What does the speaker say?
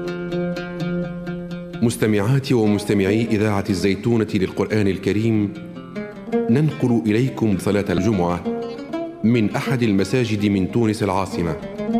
مستمعات ومستمعي إذاعة الزيتونة للقرآن الكريم، ننقل إليكم صلاة الجمعة من أحد المساجد من تونس العاصمة.